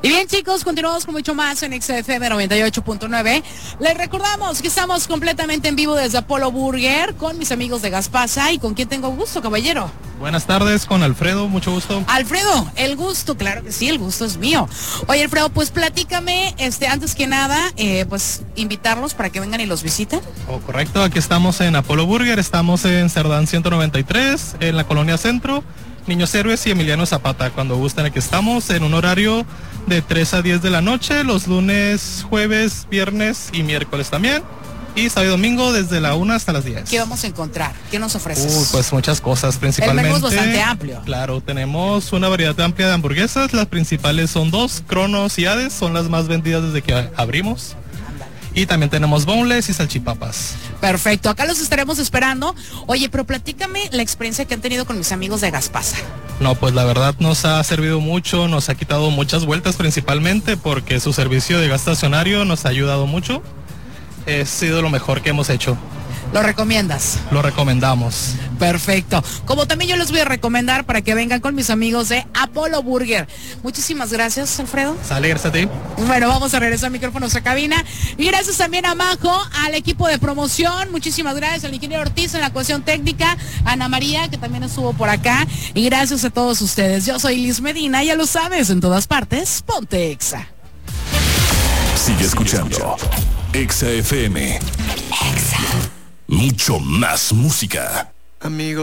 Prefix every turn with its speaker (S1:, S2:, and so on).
S1: Y bien, chicos, continuamos con mucho más en XFM 98.9. Les recordamos que estamos completamente en vivo desde Apollo Burger con mis amigos de Gaspasa. ¿Y con quién tengo gusto, caballero?
S2: Buenas tardes, con Alfredo, mucho gusto.
S1: Alfredo, el gusto, claro que sí, el gusto es mío. Oye, Alfredo, pues platícame, antes que nada, pues invitarlos para que vengan y los visiten.
S2: Correcto, aquí estamos en Apollo Burger, estamos en Cerdán 193, en la Colonia Centro, Niños Héroes y Emiliano Zapata. Cuando gusten, aquí estamos en un horario de 3 a 10 de la noche, los lunes, jueves, viernes y miércoles también. Y sábado y domingo desde la 1 hasta las 10.
S1: ¿Qué vamos a encontrar? ¿Qué nos ofreces?
S2: Pues muchas cosas, principalmente.
S1: El menú es bastante amplio.
S2: Claro, tenemos una variedad amplia de hamburguesas. Las principales son 2, Cronos y Hades, son las más vendidas desde que abrimos. Y también tenemos boneless y salchipapas.
S1: Perfecto, acá los estaremos esperando. Oye, pero platícame la experiencia que han tenido con mis amigos de Gaspasa.
S2: No, pues la verdad nos ha servido mucho, nos ha quitado muchas vueltas principalmente porque su servicio de gas estacionario nos ha ayudado mucho. Ha sido lo mejor que hemos hecho.
S1: ¿Lo recomiendas?
S2: Lo recomendamos.
S1: Perfecto. Como también yo les voy a recomendar para que vengan con mis amigos de Apollo Burger. Muchísimas gracias, Alfredo.
S2: Sale, gracias a ti.
S1: Bueno, vamos a regresar micrófonos a cabina. Y gracias también a Majo, al equipo de promoción. Muchísimas gracias al ingeniero Ortiz en la cuestión técnica, a Ana María, que también estuvo por acá. Y gracias a todos ustedes. Yo soy Liz Medina, ya lo sabes, en todas partes, ponte Exa.
S3: Sigue escuchando Exa FM. Mucho más música.
S4: Amigos.